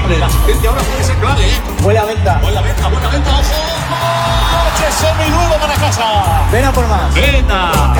La asistencia ahora puede ser clave, ¿eh? Buena venta. Buena venta, ojo. Coche seminuevo para casa. Ven a por más. Venta.